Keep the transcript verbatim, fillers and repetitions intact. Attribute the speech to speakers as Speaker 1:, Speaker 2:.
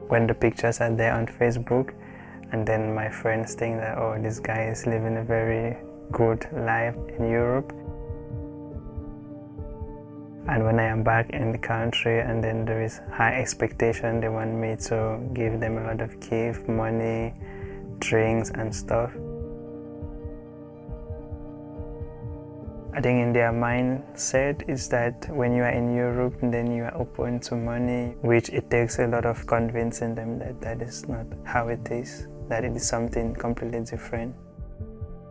Speaker 1: when the pictures are there on Facebook, and then my friends think that, oh, this guy is living a very good life in Europe. And when I am back in the country, and then there is high expectation, they want me to give them a lot of gift, money, drinks and stuff. I think in their mindset is that when you are in Europe, then you are open to money, which it takes a lot of convincing them that that is not how it is, that it is something completely different.